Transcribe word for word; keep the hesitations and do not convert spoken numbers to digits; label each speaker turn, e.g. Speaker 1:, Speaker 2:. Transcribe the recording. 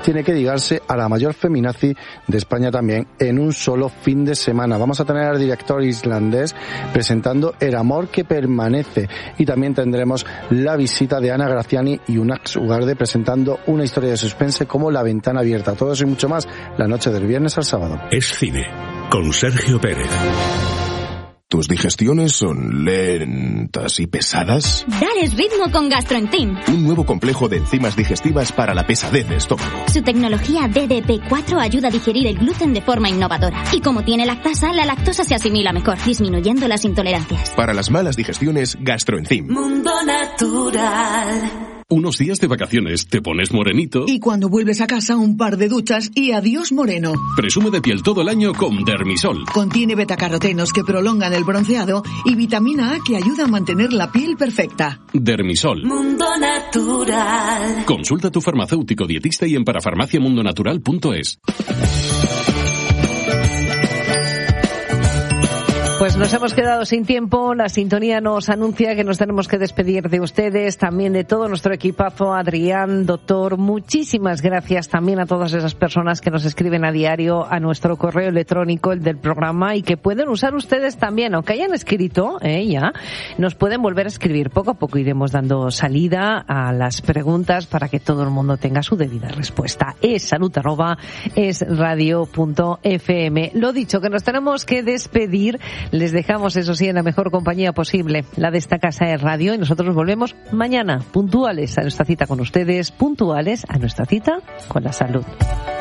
Speaker 1: tiene que dedicarse a la mayor feminazi de España también en un solo fin de semana. Vamos a tener al director islandés presentando El amor que permanece y también tendremos la visita de Ana Graciani y Unax Ugarde presentando una historia de suspense como La ventana abierta. Todo eso y mucho más la noche del viernes al sábado.
Speaker 2: Es cine con Sergio Pérez.
Speaker 3: ¿Tus digestiones son lentas y pesadas?
Speaker 4: Dales ritmo con GastroEnzyme.
Speaker 3: Un nuevo complejo de enzimas digestivas para la pesadez de estómago.
Speaker 4: Su tecnología D D P cuatro ayuda a digerir el gluten de forma innovadora. Y como tiene lactasa, la lactosa se asimila mejor, disminuyendo las intolerancias.
Speaker 3: Para las malas digestiones, GastroEnzyme.
Speaker 5: Mundo Natural.
Speaker 2: Unos días de vacaciones, te pones morenito.
Speaker 6: Y cuando vuelves a casa, un par de duchas y adiós moreno.
Speaker 2: Presume de piel todo el año con Dermisol.
Speaker 6: Contiene betacarotenos que prolongan el bronceado y vitamina A que ayuda a mantener la piel perfecta.
Speaker 2: Dermisol.
Speaker 5: Mundo Natural.
Speaker 2: Consulta a tu farmacéutico dietista y en parafarmaciamundonatural punto es.
Speaker 7: Pues nos hemos quedado sin tiempo, la sintonía nos anuncia que nos tenemos que despedir de ustedes, también de todo nuestro equipazo, Adrián, doctor, muchísimas gracias también a todas esas personas que nos escriben a diario a nuestro correo electrónico, el del programa, y que pueden usar ustedes también, aunque hayan escrito, eh, ya, nos pueden volver a escribir. Poco a poco iremos dando salida a las preguntas para que todo el mundo tenga su debida respuesta. Es salud arroba es radio punto f m. Lo dicho, que nos tenemos que despedir. Les dejamos, eso sí, en la mejor compañía posible, la de esta casa de radio, y nosotros volvemos mañana, puntuales a nuestra cita con ustedes, puntuales a nuestra cita con la salud.